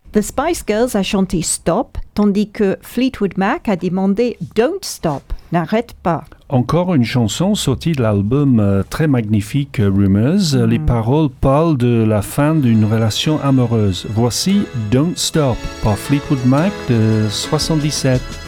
The Spice Girls a chanté Stop, tandis que Fleetwood Mac a demandé Don't Stop, n'arrête pas. Encore une chanson sortie de l'album très magnifique Rumors. Les paroles parlent de la fin d'une relation amoureuse. Voici Don't Stop par Fleetwood Mac de 77.